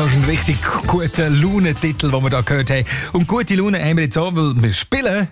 Das ist ein richtig guter Laune-Titel, den wir hier gehört haben. Und gute Laune haben wir jetzt auch, weil wir spielen.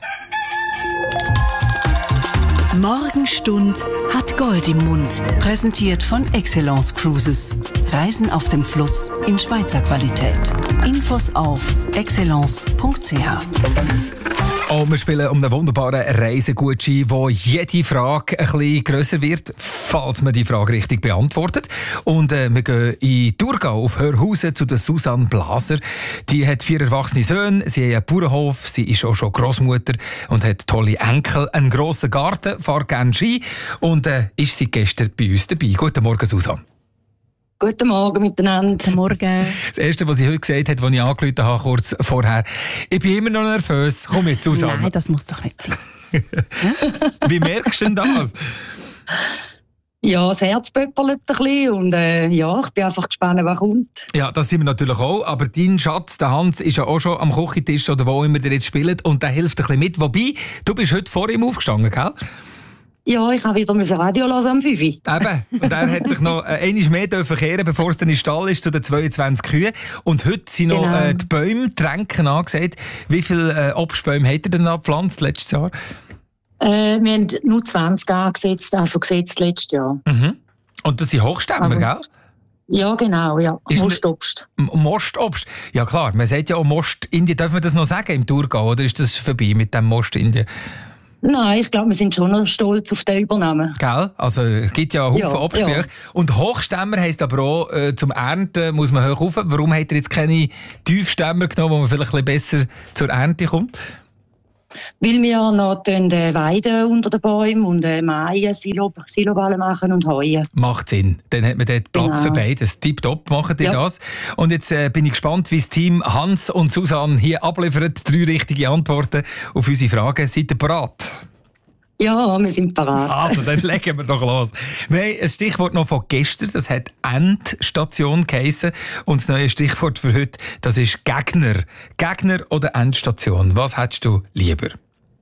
Morgenstund hat Gold im Mund. Präsentiert von Excellence Cruises. Reisen auf dem Fluss in Schweizer Qualität. Infos auf excellence.ch. Und wir spielen um einen wunderbaren Reisegutschein, wo jede Frage ein bisschen grösser wird, falls man die Frage richtig beantwortet. Und wir gehen in Thurgau auf Hörhausen zu der Susanne Blaser. Die hat 4 erwachsene Söhne, sie hat einen Bauernhof, sie ist auch schon Grossmutter und hat tolle Enkel, einen grossen Garten, fährt gerne Ski und ist seit gestern bei uns dabei. Guten Morgen, Susanne. Guten Morgen miteinander. Guten Morgen. Das Erste, was ich heute gesagt habe, als ich angerufen habe, kurz vorher, ich bin immer noch nervös. Komm jetzt, Susanne. Nein, das muss doch nicht sein. Wie merkst du denn das? Ja, das Herz pöppelt ein bisschen und ich bin einfach gespannt, was kommt. Ja, das sind wir natürlich auch, aber dein Schatz, der Hans, ist ja auch schon am Küchentisch oder wo immer der jetzt spielt und der hilft ein bisschen mit. Wobei, du bist heute vor ihm aufgestanden, gell? Ja, ich habe wieder Radio hören am 5 Uhr. Eben. Und er hat sich noch einmal mehr kehren, bevor es dann in den Stall ist, zu den 22 Kühen. Und heute sind noch die Bäume, die Tränken angesagt. Wie viele Obstbäume hat er denn gepflanzt letztes Jahr? Wir haben nur 20 angesetzt, also gesetzt letztes Jahr. Mhm. Und das sind Hochstämmer, gell? Ja, genau, ja. Mostobst. Mostobst. Ja klar, man sagt ja auch Most-Indien. Darf man das noch sagen im Thurgau, oder ist das vorbei mit dem Most-Indien? Nein, ich glaube, wir sind schon noch stolz auf den Übernahmen. Gell? Also es gibt ja einen Haufen Obstbücher. Ja. Und Hochstämmer heisst aber auch, zum Ernten muss man hoch rauf. Warum hat er jetzt keine Tiefstämmer genommen, wo man vielleicht ein bisschen besser zur Ernte kommt? Weil wir noch weiden unter den Bäumen und Maien, Siloballen machen und heuen. Macht Sinn. Dann hat man dort Platz für beides. Tipptopp machen die das. Und jetzt bin ich gespannt, wie das Team Hans und Susanne hier abliefert. 3 richtige Antworten auf unsere Fragen. Seid ihr bereit? Ja, wir sind bereit. Also, dann legen wir doch los. Wir haben ein Stichwort noch von gestern, das hat Endstation geheissen. Und das neue Stichwort für heute, das ist Gegner. Gegner oder Endstation? Was hättest du lieber?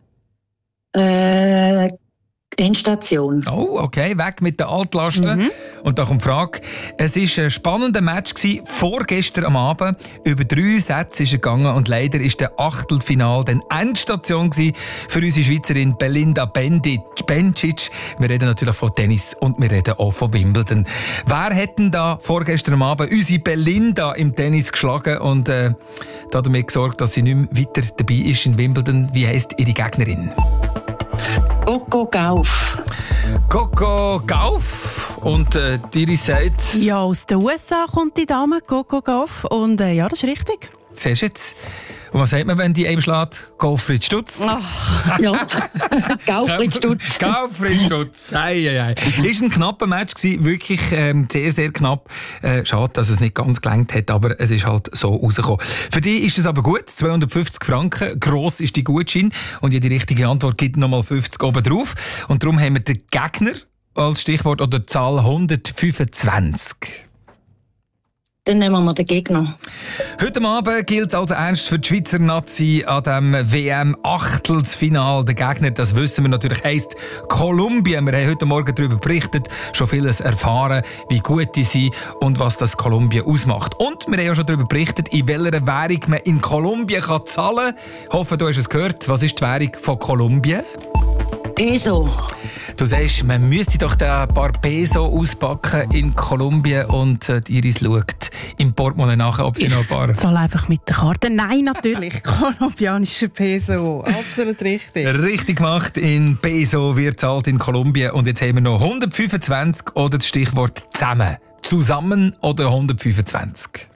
Endstation. Oh, okay, weg mit den Altlasten. Mhm. Und da kommt die Frage. Es war ein spannender Match vorgestern am Abend. Über 3 Sätze ist er gegangen und leider war der Achtelfinal dann Endstation für unsere Schweizerin Belinda Bencic. Wir reden natürlich von Tennis und wir reden auch von Wimbledon. Wer hat denn da vorgestern am Abend unsere Belinda im Tennis geschlagen und damit gesorgt, dass sie nicht mehr weiter dabei ist in Wimbledon? Wie heisst ihre Gegnerin? Coco Gauff. Coco Gauff. Und Iris sagt... Ja, aus den USA kommt die Dame, Coco Gauff. Und ja, das ist richtig. Siehst du jetzt? Und was sagt man, wenn die einem schlägt? Gottfried Stutz? Ach, ja, Gottfried Stutz. Gottfried Stutz. Ei. Es war ein knapper Match, wirklich sehr, sehr knapp. Schade, dass es nicht ganz gelangt hat, aber es ist halt so rausgekommen. Für dich ist es aber gut, 250 Franken, gross ist die Gutschein und jede richtige Antwort gibt nochmal 50 oben drauf. Und darum haben wir den Gegner als Stichwort oder Zahl 125. Dann nehmen wir den Gegner. Heute Abend gilt es also ernst für die Schweizer Nazi an dem WM-Achtelsfinal. Der Gegner, das wissen wir natürlich, heisst Kolumbien. Wir haben heute Morgen darüber berichtet, schon vieles erfahren, wie gut die sind und was das Kolumbien ausmacht. Und wir haben auch schon darüber berichtet, in welcher Währung man in Kolumbien zahlen kann. Ich hoffe, du hast es gehört. Was ist die Währung von Kolumbien? Peso. Du sagst, man müsste doch ein paar Peso auspacken in Kolumbien und Iris schaut im Portemonnaie nach, ob sie noch ein paar... Ich zahle einfach mit der Karte. Nein, natürlich. Kolumbianischer Peso. Absolut richtig. Richtig gemacht. In Peso wird zahlt in Kolumbien. Und jetzt haben wir noch 125 oder das Stichwort zusammen. Zusammen oder 125?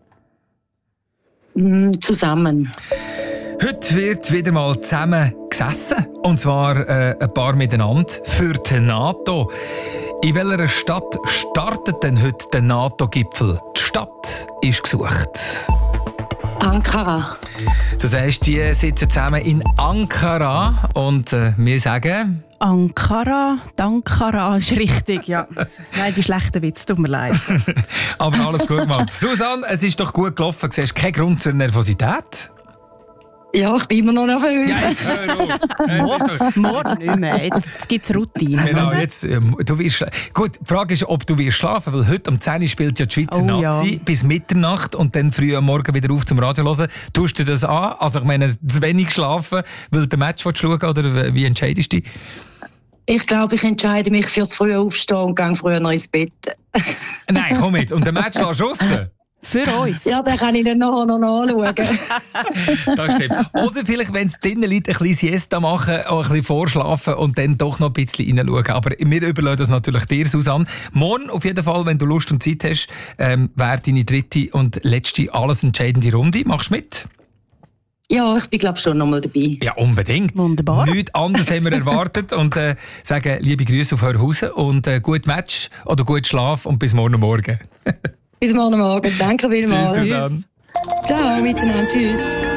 Zusammen. Heute wird wieder mal zusammen gesessen. Und zwar ein paar miteinander für die NATO. In welcher Stadt startet denn heute der NATO-Gipfel? Die Stadt ist gesucht. Ankara. Du sagst, die sitzen zusammen in Ankara. Und wir sagen... Ankara, Dankara ist richtig, ja. Nein, die schlechten Witze, tut mir leid. Aber alles gut gemacht. Susanne, es ist doch gut gelaufen. Du siehst keinen Grund zur Nervosität? Ja, ich bin immer noch nervös. Ja, jetzt hör auf. Morgen nicht mehr. Jetzt gibt es Routine. Genau, jetzt, du wirst, gut, die Frage ist, ob du wirst schlafen, weil heute um 10 Uhr spielt ja die Schweizer Nazi bis Mitternacht und dann früh am Morgen wieder auf zum Radio hören. Tust du das an? Also ich meine, zu wenig schlafen, weil du den Match schauen oder wie entscheidest du dich? Ich glaube, ich entscheide mich fürs frühe Aufstehen und gehe früher noch ins Bett. Nein, komm mit. Und den Match lässt du draussen? Für uns. Ja, den kann ich dann nachher noch anschauen. Das stimmt. Oder vielleicht, wenn es drinnen liegt, ein bisschen Siesta machen, auch ein bisschen vorschlafen und dann doch noch ein bisschen reinschauen. Aber wir überlassen das natürlich dir, Susanne. Morgen auf jeden Fall, wenn du Lust und Zeit hast, wäre deine dritte und letzte alles entscheidende Runde. Machst du mit? Ja, ich bin, glaube ich, schon noch mal dabei. Ja, unbedingt. Wunderbar. Nichts anderes haben wir erwartet. Und sagen liebe Grüße auf Hörhausen und gutes Match oder guten Schlaf und bis morgen Morgen. Bis morgen Morgen. Danke vielmals. Tschüss, Susanne. Ciao miteinander. Tschüss.